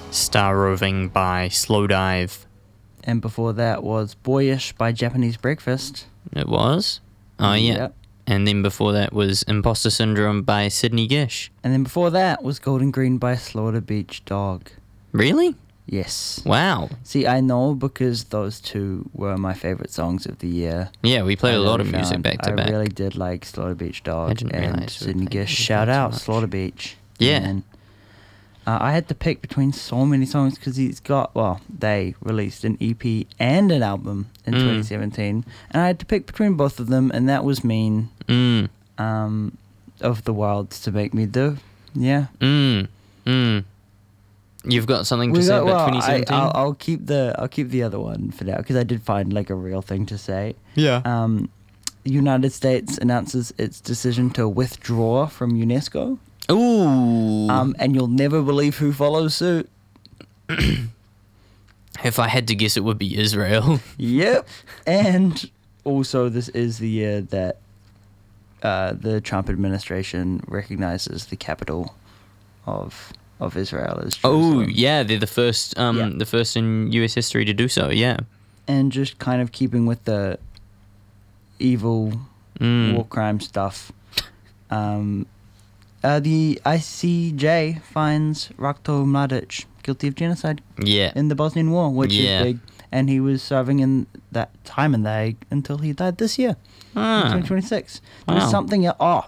Star Roving by Slowdive. And before that was Boyish by Japanese Breakfast. It was? Oh, yeah. Yep. And then before that was Imposter Syndrome by Sydney Gish. And then before that was Golden Green by Slaughter Beach Dog. Really? Yes. Wow. See, I know because those two were my favourite songs of the year. Yeah, we played a lot of really music found- back to back. I really did like Slaughter Beach Dog I didn't and realise we Sydney played Gish. music Shout so out much. Slaughter Beach. Yeah. And, I had to pick between so many songs because they released an EP and an album in 2017, and I had to pick between both of them, and that was mean. Of the Wilds to make me do. Yeah. You've got something to say about 2017? I'll keep the other one for now because I did find like a real thing to say. Yeah. United States announces its decision to withdraw from UNESCO. Ooh. And you'll never believe who follows suit. If I had to guess, it would be Israel. Yep. And also, this is the year that the Trump administration recognizes the capital of Israel as Jerusalem. Oh, yeah, they're the first in U.S. history to do so, yeah. And just kind of keeping with the evil war crime stuff, the ICJ finds Ratko Mladic guilty of genocide in the Bosnian War, which is big. And he was serving in that time in The Hague until he died this year, in 2026. There was something...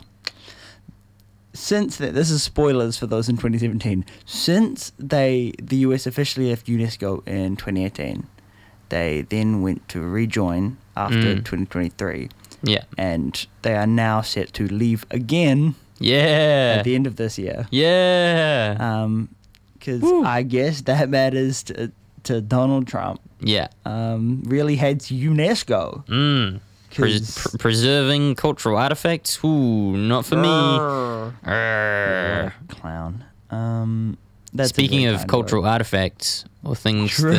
Since this is spoilers for those in 2017. Since the US officially left UNESCO in 2018, they then went to rejoin after 2023. Yeah. And they are now set to leave again. Yeah. At the end of this year. Yeah. Because I guess that matters to Donald Trump. Yeah. Really hates UNESCO. Preserving cultural artifacts? Ooh, not for me. Clown. That's Speaking of cultural artifacts, or things that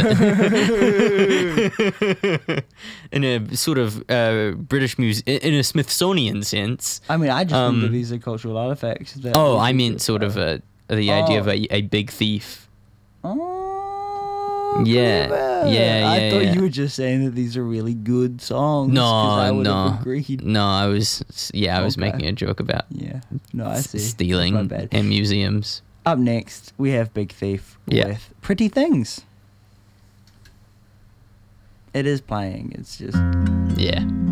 in a sort of British in a Smithsonian sense. I mean, I just think that these are cultural artifacts. I meant sort of the idea of a big thief. Oh, yeah. I thought you were just saying that these are really good songs. I would have agreed. No, I was making a joke about I see. Stealing in museums. Up next, we have Big Thief with Pretty Things. It is playing. It's just... Yeah.